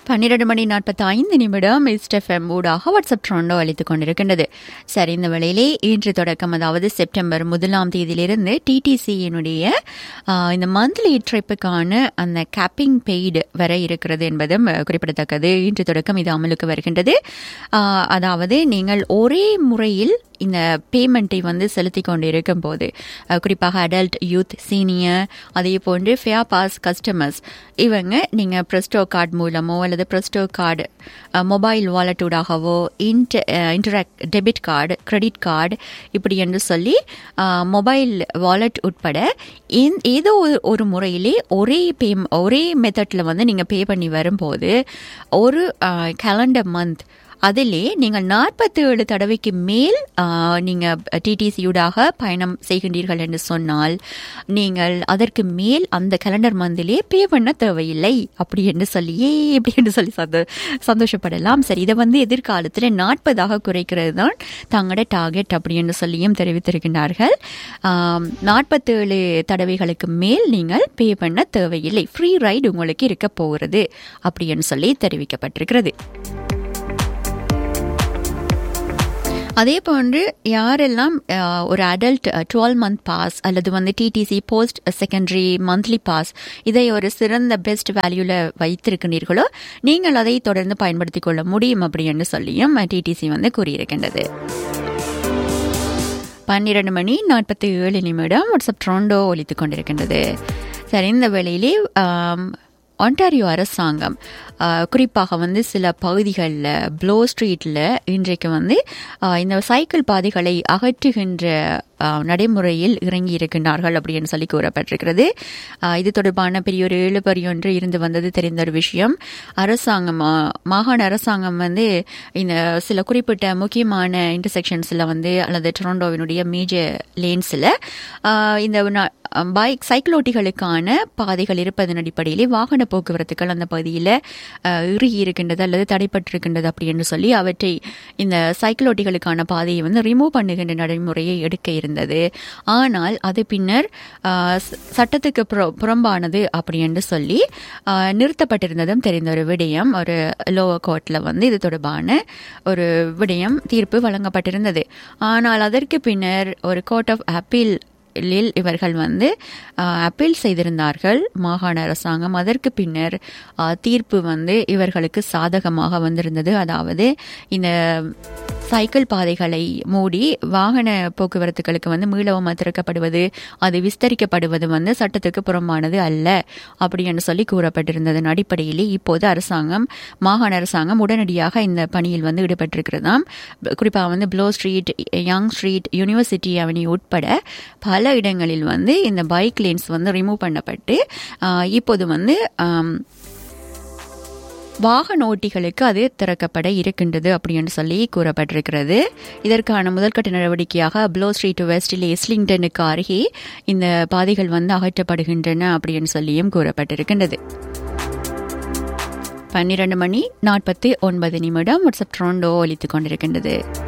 12:45 east FM ஊடாக WhatsApp ட்ரோண்டோ அளித்துக் கொண்டிருக்கின்றது. சரி, இந்த வேளையிலே இன்று தொடக்கம், அதாவது செப்டம்பர் 1ஆம் தேதியிலிருந்து டிடிசியினுடைய இந்த மந்த்லி ட்ரிப்புக்கான அந்த கேப்பிங் பெய்டு வர இருக்கிறது என்பதும் குறிப்பிடத்தக்கது. இன்று தொடக்கம் இது அமலுக்கு வருகின்றது. அதாவது நீங்கள் ஒரே முறையில் இந்த பேமெண்ட்டை செலுத்தி கொண்டு இருக்கும் போது, குறிப்பாக அடல்ட், யூத், சீனியர், அதே போன்று ஃபேர் பாஸ் கஸ்டமர்ஸ் இவங்க நீங்கள் ப்ரெஸ்டோ கார்டு மூலமோ அல்லது presto card mobile வாலெட்டூடாகவோ interact debit card, credit card இப்படி என்று சொல்லி மொபைல் வாலெட் உட்பட ஏதோ ஒரு முறையிலே ஒரே மெத்தடில் நீங்கள் பே பண்ணி வரும்போது ஒரு கேலண்டர் மந்த் அதிலே நீங்கள் 47 தடவைக்கு மேல் நீங்கள் டிடிசியூடாக பயணம் செய்கின்றீர்கள் என்று சொன்னால் நீங்கள் அதற்கு மேல் அந்த கேலண்டர் மந்திலே பே பண்ண தேவையில்லை அப்படி என்று சொல்லி சந்தோஷப்படலாம். சரி, இதை எதிர்காலத்தில் 40 குறைக்கிறது தான் தங்களோட டார்கெட் அப்படி என்று சொல்லியும் தெரிவித்திருக்கின்றார்கள். 47 தடவைகளுக்கு மேல் நீங்கள் பே பண்ண தேவையில்லை, ஃப்ரீ ரைடு உங்களுக்கு இருக்க போகிறது அப்படி என்று சொல்லி தெரிவிக்கப்பட்டிருக்கிறது. அதே போன்று யாரெல்லாம் ஒரு அடல்ட் 12 மந்த் பாஸ் அல்லது DTC post secondary monthly pass இதை ஒரு சிறந்த பெஸ்ட் வேல்யூல வைத்திருக்கிறீர்களோ நீங்கள் அதை தொடர்ந்து பயன்படுத்திக் கொள்ள முடியும் அப்படி என்று சொல்லியும் டிடிசி கூறியிருக்கின்றது. 12:47 வாட்ஸ்அப் ட்ரோண்டோ ஒலித்துக் கொண்டிருக்கின்றது. சரி, இந்த வேளையிலே ஒன்டாரியோ அரசாங்கம் குறிப்பாக சில பகுதிகளில் ப்ளோ ஸ்ட்ரீட்டில் இன்றைக்கு இந்த சைக்கிள் பாதைகளை அகற்றுகின்ற நடைமுறையில் இறங்கி இருக்கின்றார்கள் அப்படின்னு சொல்லி கூறப்பட்டிருக்கிறது. இது தொடர்பான பெரிய ஒரு இழுபறி ஒன்று இருந்து வந்தது தெரிந்த ஒரு விஷயம். மாகாண அரசாங்கம் இந்த சில குறிப்பிட்ட முக்கியமான இன்டர்செக்ஷன்ஸில் அல்லது டொரண்டோவினுடைய மேஜர் லேன்ஸில் இந்த சைக்கிளோட்டிகளுக்கான பாதைகள் இருப்பதன் அடிப்படையிலே வாகன போக்குவரத்துக்கள் அந்த பகுதியில் இறுகி இருக்கின்றது அல்லது தடைப்பட்டிருக்கின்றது அப்படி என்று சொல்லி அவற்றை இந்த சைக்கிளோட்டிகளுக்கான பாதையை ரிமூவ் பண்ணுகின்ற நடைமுறையை எடுக்க இருந்தது. ஆனால் அது பின்னர் சட்டத்துக்கு புறம்பானது அப்படி என்று சொல்லி நிறுத்தப்பட்டிருந்ததும் தெரிந்த ஒரு விடயம். ஒரு லோவர் கோர்ட்ல இது தொடர்பான ஒரு விடயம் தீர்ப்பு வழங்கப்பட்டிருந்தது. ஆனால் அதற்கு பின்னர் ஒரு கோர்ட் ஆஃப் அப்பீல் இவர்கள் அப்பீல் செய்திருந்தார்கள் மாகாண அரசாங்கம். அதற்கு பின்னர் தீர்ப்பு இவர்களுக்கு சாதகமாக வந்திருந்தது. அதாவது இந்த சைக்கிள் பாதைகளை மூடி வாகன போக்குவரத்துகளுக்கு மீளவும் திறக்கப்படுவது, அது விஸ்தரிக்கப்படுவது சட்டத்துக்கு புறம்பானது அல்ல அப்படி என்று சொல்லி கூறப்பட்டிருந்ததன் அடிப்படையிலே இப்போது மாகாண அரசாங்கம் உடனடியாக இந்த பணியில் ஈடுபட்டிருக்கிறதாம். குறிப்பாக flow street, young street, university avenue உட்பட பல இடங்களில் இந்த பைக் லேன்ஸ் ரிமூவ் பண்ணப்பட்டு இப்போது வாகன ஓட்டிகளுக்கு அது திறக்கப்பட இருக்கின்றது அப்படின்னு சொல்லி கூறப்பட்டிருக்கிறது. இதற்கான முதல்கட்ட நடவடிக்கையாக ப்ளோ ஸ்ட்ரீட் வெஸ்டில் எஸ்லிங்டனுக்கு அருகே இந்த பாதைகள் அகற்றப்படுகின்றன அப்படின்னு சொல்லியும் கூறப்பட்டிருக்கின்றது. 12:49 வாட்ஸ்அப் ட்ரோண்டோ ஒலித்துக் கொண்டிருக்கின்றது.